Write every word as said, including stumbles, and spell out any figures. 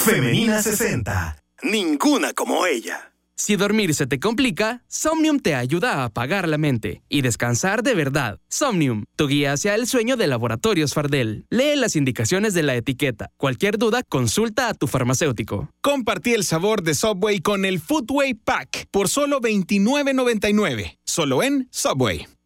Femenina sesenta. Ninguna como ella. Si dormir se te complica, Somnium te ayuda a apagar la mente y descansar de verdad. Somnium, tu guía hacia el sueño de Laboratorios Fardel. Lee las indicaciones de la etiqueta. Cualquier duda, consulta a tu farmacéutico. Compartí el sabor de Subway con el Foodway Pack por solo veintinueve noventa y nueve. Solo en Subway.